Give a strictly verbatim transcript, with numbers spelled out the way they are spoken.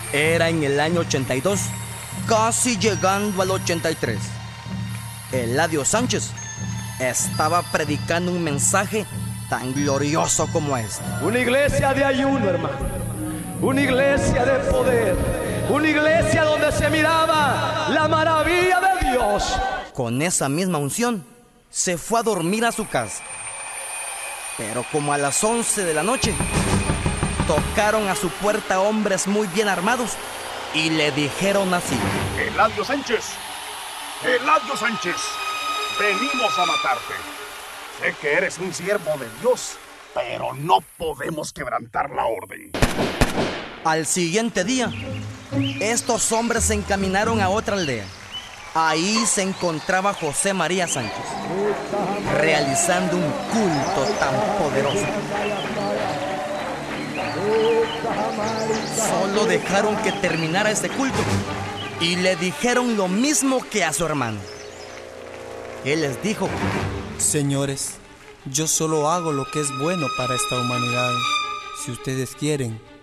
Era en el año ochenta y dos, casi llegando al ochenta y tres. Eladio Sánchez estaba predicando un mensaje tan glorioso como este. Una iglesia de ayuno, hermano. Una iglesia de poder. Una iglesia donde se miraba la maravilla de Dios. Con esa misma unción, se fue a dormir a su casa. Pero como a las once de la noche, tocaron a su puerta hombres muy bien armados y le dijeron así: Eladio Sánchez, Eladio Sánchez, venimos a matarte. Sé que eres un siervo de Dios, pero no podemos quebrantar la orden. Al siguiente día, estos hombres se encaminaron a otra aldea. Ahí se encontraba José María Sánchez, realizando un culto tan poderoso. Solo dejaron que terminara este culto y le dijeron lo mismo que a su hermano. Él les dijo: Señores, yo solo hago lo que es bueno para esta humanidad. Si ustedes quieren,